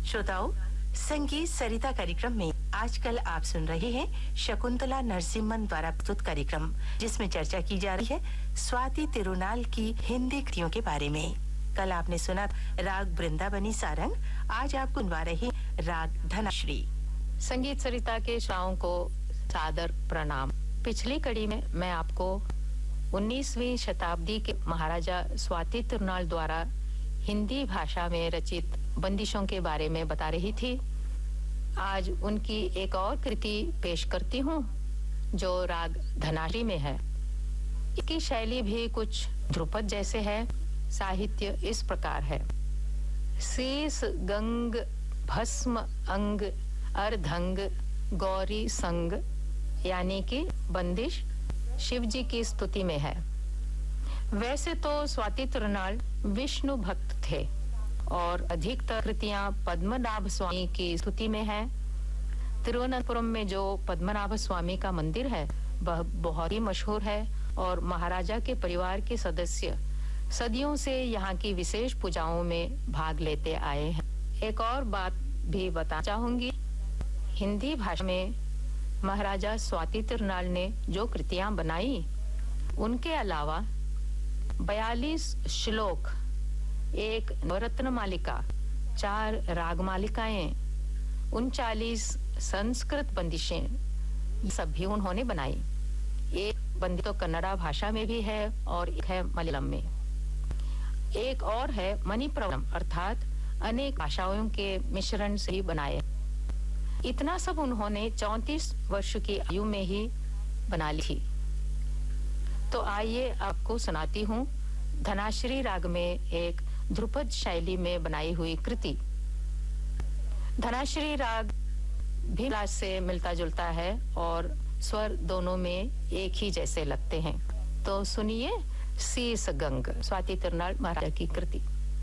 श्रोताओं, संगीत सरिता कार्यक्रम में आजकल आप सुन रहे हैं शकुंतला नरसिम्हन द्वारा प्रस्तुत कार्यक्रम, जिसमें चर्चा की जा रही है स्वाति तिरुनाल की हिंदी कृतियों के बारे में। कल आपने सुना राग वृंदावनी सारंग, आज आपको सुनवा रहे राग धनाश्री। संगीत सरिता के श्रोताओं को सादर प्रणाम। पिछली कड़ी में मैं आपको 19वीं शताब्दी के महाराजा स्वाति तिरुनाल द्वारा हिंदी भाषा में रचित बंदिशों के बारे में बता रही थी। आज उनकी एक और कृति पेश करती हूँ जो राग धनाश्री में है। इसकी शैली भी कुछ ध्रुपद जैसे है। साहित्य इस प्रकार है। शीस गंग भस्म अंग अर्धंग गौरी संग, यानी कि बंदिश शिव जी की स्तुति में है। वैसे तो स्वाति तिरुनाल विष्णु भक्त थे और अधिकतर कृतियां पद्मनाभ स्वामी की स्तुति में है। तिरुवनंतपुरम में जो पद्मनाभ स्वामी का मंदिर है वह बहुत ही मशहूर है और महाराजा के परिवार के सदस्य सदियों से यहाँ की विशेष पूजाओं में भाग लेते आए हैं। एक और बात भी बताना चाहूंगी। हिंदी भाषा में महाराजा स्वाति तिरुनाल ने जो कृतियां बनाई, उनके अलावा 42 श्लोक, एक नवरत्न मालिका, 4 राग मालिकाएं, 39 संस्कृत बंदिशें सभी उन्होंने बनाई। एक बंदिश तो कन्नड़ा भाषा में भी है और एक है मलयालम में। एक और है मणिप्रवरम, अर्थात अनेक भाषाओं के मिश्रण से ही बनाए। इतना सब उन्होंने 34 वर्ष की आयु में ही बना ली थी। तो आइए आपको सुनाती हूँ धनाश्री राग में एक ध्रुपद शैली में बनाई हुई कृति। धनाश्री राग भी राग से मिलता जुलता है और स्वर दोनों में एक ही जैसे लगते हैं। तो सुनिए शीस गंग, स्वाति तिरुनाल महाराजा की कृति।